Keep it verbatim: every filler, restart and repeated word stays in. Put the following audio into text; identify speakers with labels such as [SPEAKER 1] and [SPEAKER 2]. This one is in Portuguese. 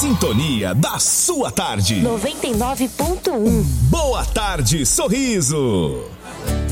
[SPEAKER 1] sintonia da sua tarde.
[SPEAKER 2] noventa e nove ponto um.
[SPEAKER 1] Boa tarde, Sorriso.